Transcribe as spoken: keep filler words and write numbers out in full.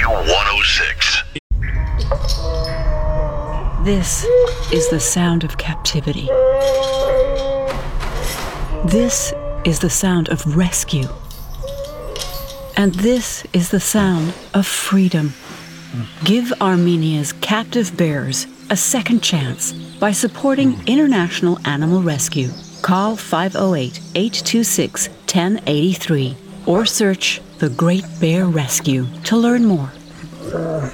W one oh six. This is the sound of captivity. This is the sound of rescue. And this is the sound of freedom. Give Armenia's captive bears a second chance by supporting International Animal Rescue. Call five oh eight, eight two six, one oh eight three or search The Great Bear Rescue to learn more.